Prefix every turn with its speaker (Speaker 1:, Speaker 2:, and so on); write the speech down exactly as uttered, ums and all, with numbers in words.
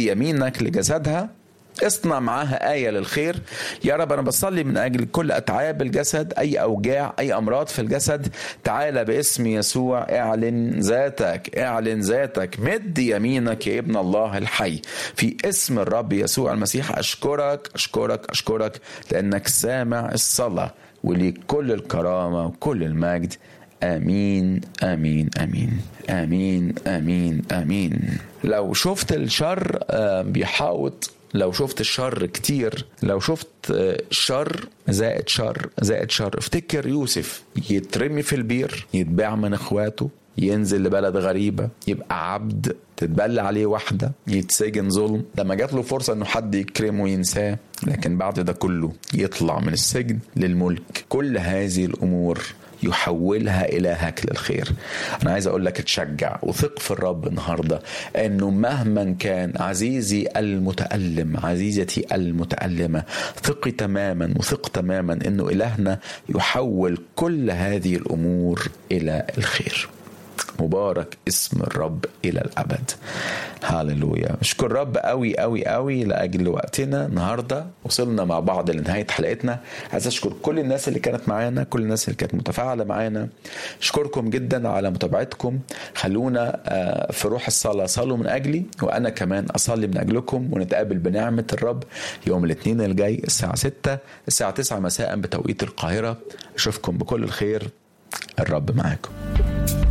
Speaker 1: يمينك لجسدها، اصنع معاها آية للخير. يا رب أنا بصلي من أجل كل أتعاب الجسد، أي أوجاع، أي أمراض في الجسد، تعالى باسم يسوع اعلن ذاتك، اعلن ذاتك. مد يمينك يا ابن الله الحي في اسم الرب يسوع المسيح. أشكرك أشكرك أشكرك لأنك سامع الصلاة، وليك كل الكرامة وكل المجد. آمين آمين آمين آمين آمين آمين. لو شفت الشر بيحاوط، لو شفت الشر كتير، لو شفت شر زائد شر زائد شر، افتكر يوسف يترمي في البير، يتباع من اخواته، ينزل لبلد غريبة، يبقى عبد، تتبلى عليه واحدة، يتسجن ظلم، لما جات له فرصة انه حد يكرمه وينساه، لكن بعد ده كله يطلع من السجن للملك. كل هذه الأمور يحولها إلهك للخير. أنا عايز أقول لك تشجع وثق في الرب النهاردة، أنه مهما كان عزيزي المتألم، عزيزتي المتألمة، ثقي تماما وثق تماما أنه إلهنا يحول كل هذه الأمور إلى الخير. مبارك اسم الرب إلى الأبد. هاللويا. أشكر الرب قوي قوي قوي لأجل وقتنا النهاردة. وصلنا مع بعض لنهاية حلقتنا. عايز أشكر كل الناس اللي كانت معانا، كل الناس اللي كانت متفاعلة معانا. أشكركم جدا على متابعتكم. خلونا في روح الصلاة صلوا من أجلي، وأنا كمان أصلي من أجلكم، ونتقابل بنعمة الرب يوم الاثنين الجاي الساعة ستة الساعة تسعة مساء بتوقيت القاهرة. أشوفكم بكل الخير. الرب معاكم.